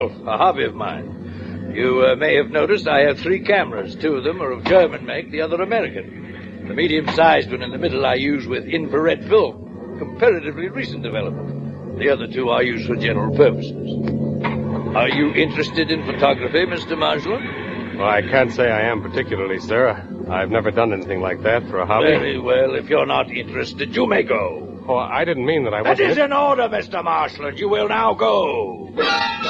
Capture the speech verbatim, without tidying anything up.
A hobby of mine. You uh, may have noticed I have three cameras. Two of them are of German make, the other American. The medium-sized one in the middle I use with infrared film. Comparatively recent development. The other two I use for general purposes. Are you interested in photography, Mister Marshland? Well, I can't say I am particularly, sir. I've never done anything like that for a hobby. Very well. If you're not interested, you may go. Oh, I didn't mean that I wasn't... That is an order, Mister Marshland. You will now go.